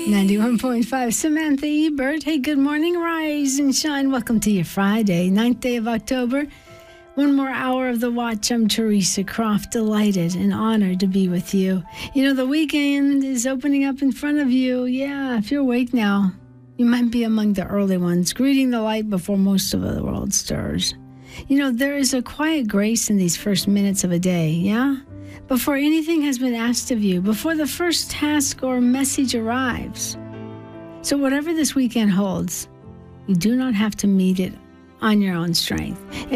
91.5, Samantha Ebert. Hey, good morning, rise and shine. Welcome to your Friday, 9th day of October. One more hour of the watch. I'm Teresa Croft, delighted and honored to be with you. You know, the weekend is opening up in front of you. Yeah, if you're awake now, you might be among the early ones, greeting the light before most of the world stirs. You know, there is a quiet grace in these first minutes of a day, yeah? Before anything has been asked of you, before the first task or message arrives. So whatever this weekend holds, you do not have to meet it on your own strength.